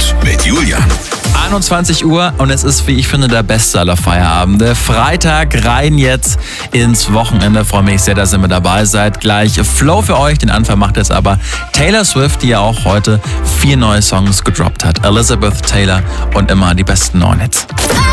Flash mit Julian. 21 Uhr und es ist, wie ich finde, der beste aller Feierabende. Freitag rein jetzt ins Wochenende. Freue mich sehr, dass ihr mit dabei seid. Gleich Flow für euch. Den Anfang macht jetzt aber Taylor Swift, die ja auch heute 4 neue Songs gedroppt hat. Elizabeth Taylor und immer die besten neuen Hits.